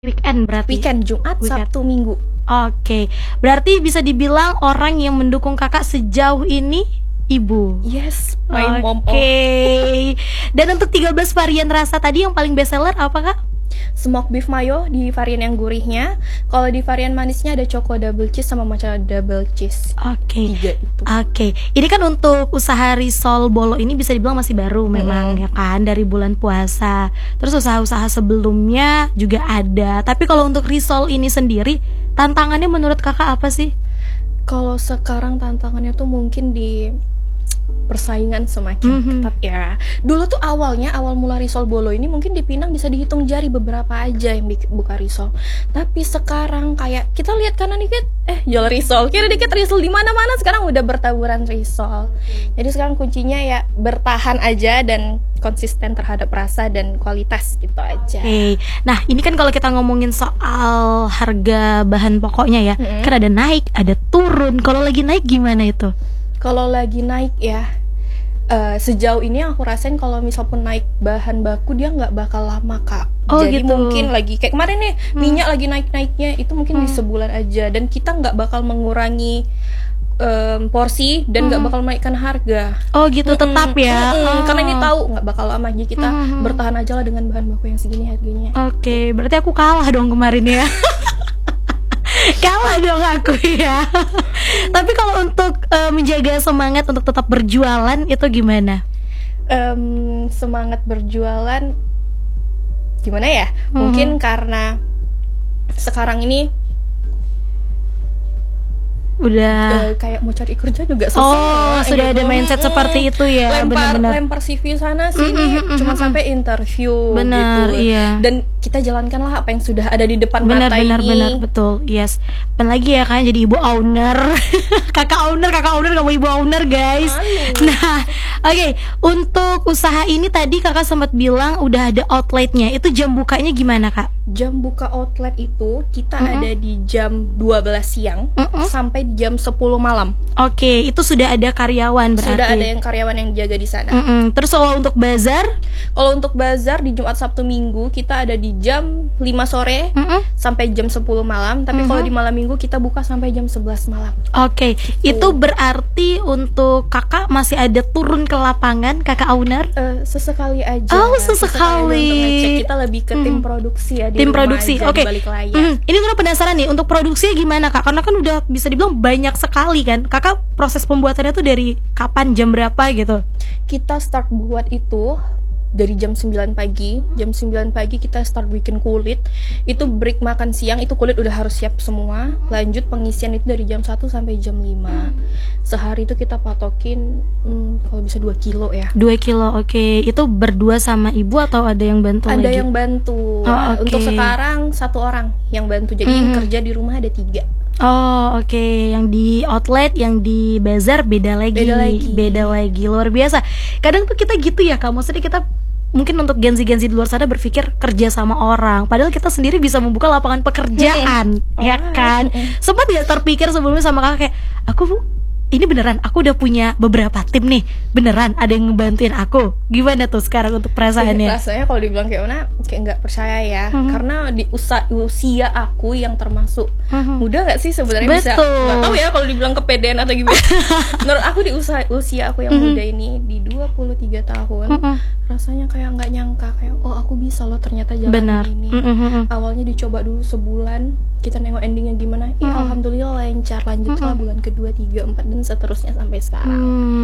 Weekend berarti. Weekend, Jumat, Weekend. Sabtu, Minggu. Oke, berarti bisa dibilang orang yang mendukung kakak sejauh ini ibu. Yes, my mom. Oke. Dan untuk 13 varian rasa tadi yang paling best seller apa kak? Smoke beef mayo di varian yang gurihnya. Kalau di varian manisnya ada choco double cheese sama matcha double cheese. Oke. 3 itu. Oke, ini kan untuk usaha risol bolo ini bisa dibilang masih baru memang ya kan, dari bulan puasa. Terus usaha-usaha sebelumnya juga ada. Tapi kalau untuk risol ini sendiri, tantangannya menurut kakak apa sih? Kalau sekarang tantangannya tuh mungkin di persaingan semakin ketat ya. Dulu tuh awal mula risol bolo ini mungkin di Pinang bisa dihitung jari beberapa aja yang buka risol. Tapi sekarang kayak kita lihat kanan dikit, jual risol, kiri dikit risol, di mana-mana sekarang udah bertaburan risol. Jadi sekarang kuncinya ya bertahan aja dan konsisten terhadap rasa dan kualitas gitu aja. Oke. Nah, ini kan kalau kita ngomongin soal harga bahan pokoknya ya, kan ada naik, ada turun. Kalau lagi naik gimana itu? Kalau lagi naik ya, sejauh ini aku rasain kalau misal pun naik bahan baku dia nggak bakal lama kak. Oh, jadi gitu. mungkin lagi kayak kemarin nih minyak lagi naik-naiknya itu mungkin di sebulan aja, dan kita nggak bakal mengurangi porsi dan nggak bakal menaikkan harga. Oh gitu, tetap ya. Karena ini tahu nggak bakal lama, jadi kita bertahan aja lah dengan bahan baku yang segini harganya. Oke, berarti aku kalah dong kemarin ya. Kalah dong aku ya. Tapi kalau untuk menjaga semangat untuk tetap berjualan itu gimana? Semangat berjualan gimana ya? Mungkin karena sekarang ini udah kayak mau cari kerja juga susah. Oh, sudah ada mindset seperti itu ya. Lempar CV sana sini, cuma sampai interview. Benar, gitu. iya. Dan kita jalankanlah apa yang sudah ada di depan benar, mata benar, ini. benar, betul, yes. Apalagi ya kan jadi ibu owner. kakak owner gak mau ibu owner guys. Nah, oke, untuk usaha ini tadi kakak sempat bilang udah ada outletnya. Itu jam bukanya gimana kak? Jam buka outlet itu kita ada di jam 12 siang sampai jam 10 malam. Oke, itu sudah ada karyawan berarti. Sudah ada yang karyawan yang jaga di sana. Terus kalau untuk bazar? Kalau untuk bazar di Jumat, Sabtu, Minggu kita ada di jam 5 sore sampai jam 10 malam. Tapi kalau di malam minggu kita buka sampai jam 11 malam. Oke, itu berarti untuk kakak masih ada turun ke lapangan, kakak owner? Sesekali aja. Oh, sesekali. Untuk ngecek, kita lebih ke tim produksi ya, di tim rumah produksi. aja, Oke. di balik layar. Ini gue penasaran nih, untuk produksinya gimana kak? Karena kan udah bisa dibilang banyak sekali kan. Kakak proses pembuatannya tuh dari kapan, jam berapa gitu? Kita start buat itu dari jam 9 pagi. Jam 9 pagi kita start bikin kulit. Itu break makan siang, itu kulit udah harus siap semua. Lanjut pengisian itu dari jam 1 sampai jam 5. Sehari itu kita patokin kalau bisa 2 kilo ya. 2 kilo, oke. Itu berdua sama ibu atau ada yang bantu Ada lagi? yang bantu. Oh, oke. Untuk sekarang 1 orang yang bantu. Jadi kerja di rumah ada 3. Oh, oke. Yang di outlet, yang di bazar beda lagi. Beda lagi. Luar biasa. Kadang tuh kita gitu ya kak. Maksudnya kita mungkin untuk Gen-Z di luar sana berpikir kerja sama orang, padahal kita sendiri bisa membuka lapangan pekerjaan, ya kan? Sempat tidak terpikir sebelumnya sama kakak kayak, ini beneran aku udah punya beberapa tim nih, beneran ada yang ngebantuin aku. Gimana tuh sekarang untuk perasaannya? Rasanya kalau dibilang kayak mana, kayak nggak percaya ya, karena di usia aku yang termasuk muda nggak sih sebenarnya, bisa nggak tahu ya kalau dibilang kepedean atau gimana. Menurut aku di usia aku yang muda ini di 23 tahun, rasanya kayak nggak nyangka kayak aku bisa loh ternyata jalan ini. Awalnya dicoba dulu sebulan, kita nengok endingnya gimana, alhamdulillah lancar, lanjutlah bulan kedua, 3, 4 dan seterusnya sampai sekarang.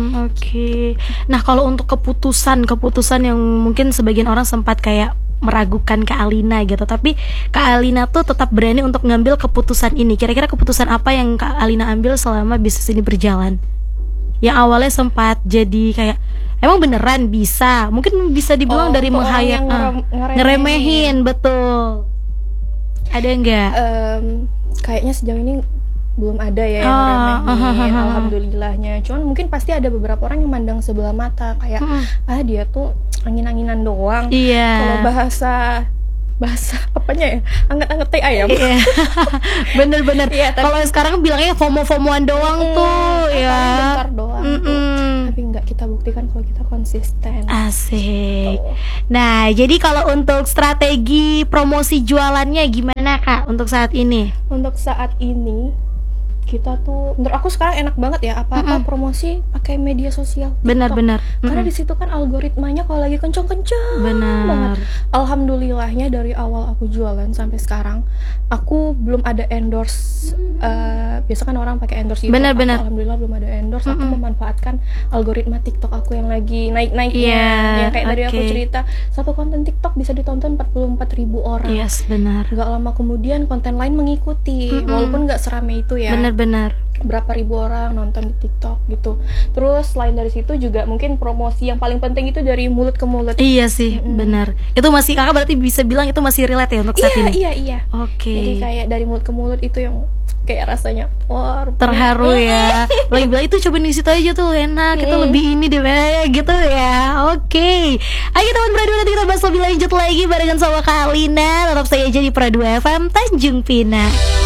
Oke. Nah kalau untuk keputusan yang mungkin sebagian orang sempat kayak meragukan Kak Alina gitu, tapi Kak Alina tuh tetap berani untuk ngambil keputusan ini. Kira-kira keputusan apa yang Kak Alina ambil selama bisnis ini berjalan? Yang awalnya sempat jadi kayak emang beneran bisa, mungkin bisa dibilang dari menghayat, ngeremehin, betul. Ada enggak? Kayaknya sejauh ini belum ada ya yang ngeremehin, alhamdulillahnya. Cuman mungkin pasti ada beberapa orang yang mandang sebelah mata kayak dia tuh angin-anginan doang. Kalau bahasa apanya ya, angkat-angkat teh ayam. Bener-bener. Kalau sekarang bilangnya FOMO-FOMOan doang tuh ya. Bentar doang. tapi nggak kita buktikan kalau kita konsisten. Asik. Nah, jadi kalau untuk strategi promosi jualannya gimana Kak untuk saat ini? Untuk saat ini kita tuh, menurut aku sekarang enak banget ya apa-apa promosi pakai media sosial. Benar-benar. Karena di situ kan algoritmanya kalau lagi kenceng-kenceng banget. Alhamdulillahnya dari awal aku jualan sampai sekarang aku belum ada endorse. Biasa kan orang pakai endorse gitu. Benar-benar. Alhamdulillah belum ada endorse. Aku memanfaatkan algoritma TikTok aku yang lagi naik-naiknya. Yang kayak tadi aku cerita, satu konten TikTok bisa ditonton 44.000 orang. Yes, benar. Gak lama kemudian konten lain mengikuti, walaupun gak serame itu ya. Benar. Berapa ribu orang nonton di TikTok gitu. Terus selain dari situ juga mungkin promosi yang paling penting itu dari mulut ke mulut. Iya sih, benar. Itu masih Kakak berarti bisa bilang itu masih relate ya untuk saat ini. Iya. Oke. Jadi kayak dari mulut ke mulut itu yang kayak rasanya terharu ya. Lagi bilang itu coba di situ aja tuh enak, itu lebih ini deh gitu ya. Oke. Ayo teman Pra 2, nanti kita bahas lebih lanjut lagi barengan sama Kak Alina. Tetap stay aja di Pra 2 FM Tanjung Pinang.